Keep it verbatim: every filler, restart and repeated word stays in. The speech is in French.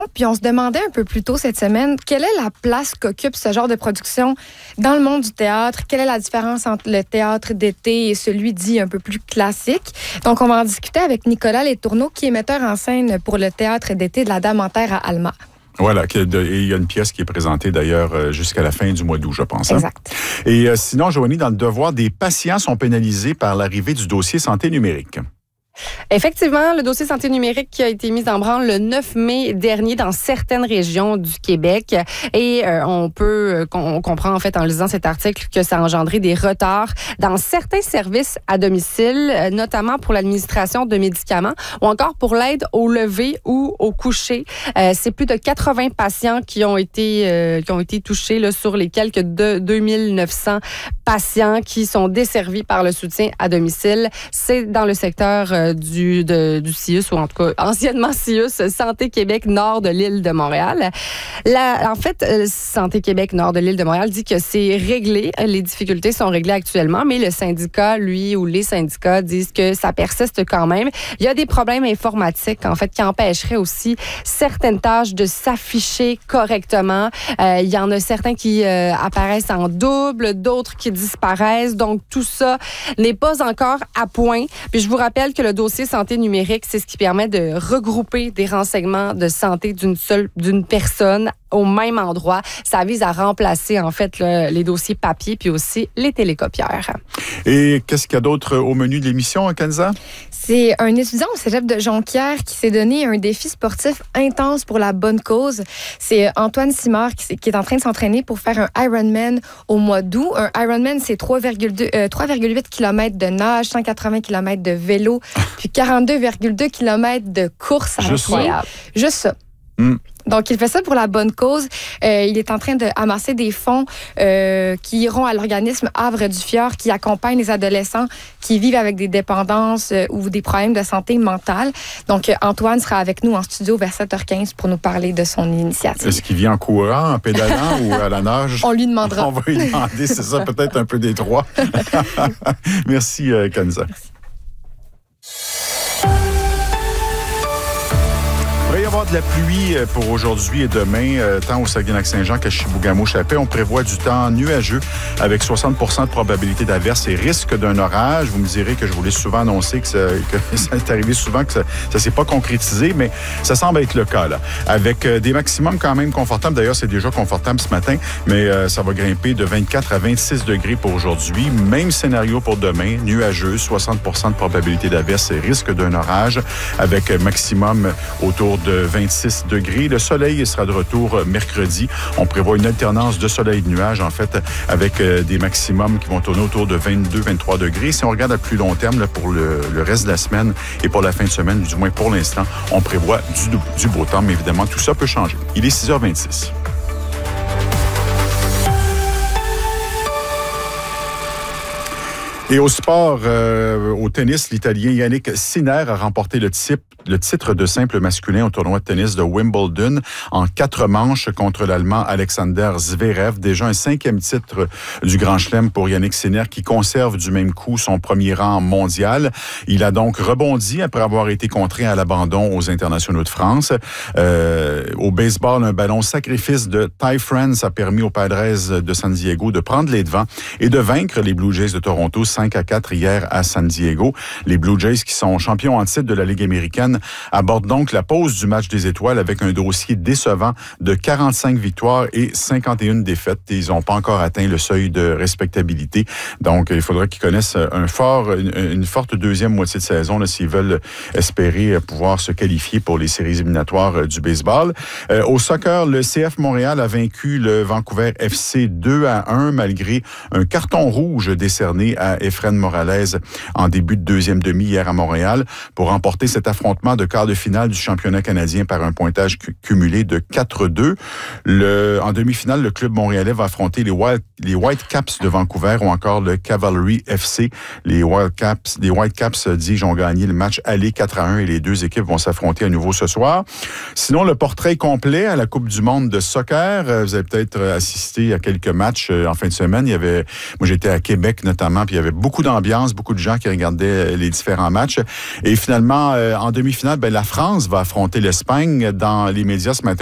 Puis on se demandait un peu plus tôt cette semaine, quelle est la place qu'occupe ce genre de production dans le monde du théâtre? Quelle est la différence entre le théâtre d'été et celui dit un peu plus classique? Donc, on va en discuter avec Nicolas Letourneau, qui est metteur en scène pour le théâtre d'été de la Dame en Terre à Alma. Voilà, et il y a une pièce qui est présentée d'ailleurs jusqu'à la fin du mois d'août, je pense. Hein? Exact. Et euh, sinon, Joanie, dans le devoir, des patients sont pénalisés par l'arrivée du dossier santé numérique. Effectivement, le dossier santé numérique qui a été mis en branle le neuf mai dernier dans certaines régions du Québec. Et euh, on peut, on comprend en fait en lisant cet article que ça a engendré des retards dans certains services à domicile, notamment pour l'administration de médicaments ou encore pour l'aide au lever ou au coucher. Euh, c'est plus de quatre-vingts patients qui ont été, euh, qui ont été touchés là, sur les quelques deux mille neuf cents patients qui sont desservis par le soutien à domicile. C'est dans le secteur euh, du, de, du C I U S, ou en tout cas anciennement C I U S, Santé Québec Nord de l'île de Montréal. La, en fait, Santé Québec Nord de l'île de Montréal dit que c'est réglé, les difficultés sont réglées actuellement, mais le syndicat, lui, ou les syndicats disent que ça persiste quand même. Il y a des problèmes informatiques, en fait, qui empêcheraient aussi certaines tâches de s'afficher correctement. Euh, il y en a certains qui euh, apparaissent en double, d'autres qui disparaissent. Donc, tout ça n'est pas encore à point. Puis, je vous rappelle que le dossier santé numérique, c'est ce qui permet de regrouper des renseignements de santé d'une seule, d'une personne au même endroit. Ça vise à remplacer, en fait, le, les dossiers papier puis aussi les télécopieurs. Et qu'est-ce qu'il y a d'autre au menu de l'émission, Kenza? C'est un étudiant au cégep de Jonquière qui s'est donné un défi sportif intense pour la bonne cause. C'est Antoine Simard qui, qui est en train de s'entraîner pour faire un Ironman au mois d'août. Un Ironman, c'est trois virgule huit kilomètres de nage, cent quatre-vingts kilomètres de vélo, puis quarante-deux virgule deux kilomètres de course à Juste pied. ça. Juste ça. Mm. Donc, il fait ça pour la bonne cause. Euh, il est en train d'amasser des fonds euh, qui iront à l'organisme Havre du Fjord, qui accompagne les adolescents qui vivent avec des dépendances euh, ou des problèmes de santé mentale. Donc, euh, Antoine sera avec nous en studio vers sept heures quinze pour nous parler de son initiative. Est-ce qu'il vient en courant, en pédalant ou à la nage? On lui demandera. On va lui demander, c'est ça, peut-être un peu des trois. Merci, euh, Kenza. Merci. Il va y avoir de la pluie pour aujourd'hui et demain, tant au Saguenay-Lac-Saint-Jean qu'à Chibougamau-Chappais. On prévoit du temps nuageux avec soixante pour cent de probabilité d'averse et risque d'un orage. Vous me direz que je vous l'ai souvent annoncé, que ça, que ça est arrivé souvent, que ça ne s'est pas concrétisé, mais ça semble être le cas, là. Avec des maximums quand même confortables. D'ailleurs, c'est déjà confortable ce matin, mais euh, ça va grimper de vingt-quatre à vingt-six degrés pour aujourd'hui. Même scénario pour demain, nuageux, soixante pour cent de probabilité d'averse et risque d'un orage avec maximum autour de vingt-six degrés. Le soleil sera de retour mercredi. On prévoit une alternance de soleil et de nuages, en fait, avec des maximums qui vont tourner autour de vingt-deux à vingt-trois degrés. Si on regarde à plus long terme, là, pour le, le reste de la semaine et pour la fin de semaine, du moins pour l'instant, on prévoit du, du beau temps, mais évidemment, tout ça peut changer. Il est six heures vingt-six. Et au sport, euh, au tennis, l'Italien Yannick Sinner a remporté le titre, le titre de simple masculin au tournoi de tennis de Wimbledon en quatre manches contre l'Allemand Alexander Zverev. Déjà un cinquième titre du Grand Chelem pour Yannick Sinner qui conserve du même coup son premier rang mondial. Il a donc rebondi après avoir été contraint à l'abandon aux internationaux de France. Euh, au baseball, un ballon sacrifice de Ty France a permis aux Padres de San Diego de prendre les devants et de vaincre les Blue Jays de Toronto cinq à quatre hier à San Diego. Les Blue Jays, qui sont champions en titre de la Ligue américaine, abordent donc la pause du match des étoiles avec un dossier décevant de quarante-cinq victoires et cinquante et une défaites. Ils n'ont pas encore atteint le seuil de respectabilité. Donc, il faudra qu'ils connaissent un fort, une, une forte deuxième moitié de saison là, s'ils veulent espérer pouvoir se qualifier pour les séries éliminatoires du baseball. Euh, au soccer, le C F Montréal a vaincu le Vancouver F C deux à un malgré un carton rouge décerné à Efren Morales en début de deuxième demi hier à Montréal pour remporter cet affrontement de quart de finale du championnat canadien par un pointage cumulé de quatre deux. Le, en demi-finale, le club montréalais va affronter les, Wild, les Whitecaps de Vancouver ou encore le Cavalry F C. Les Whitecaps, les Whitecaps disent ont gagné le match aller quatre à un et les deux équipes vont s'affronter à nouveau ce soir. Sinon, le portrait complet à la Coupe du monde de soccer. Vous avez peut-être assisté à quelques matchs en fin de semaine. Il y avait, moi j'étais à Québec notamment, puis il y avait beaucoup d'ambiance, beaucoup de gens qui regardaient les différents matchs. Et finalement, en demi-finale, ben, la France va affronter l'Espagne. Dans les médias ce matin,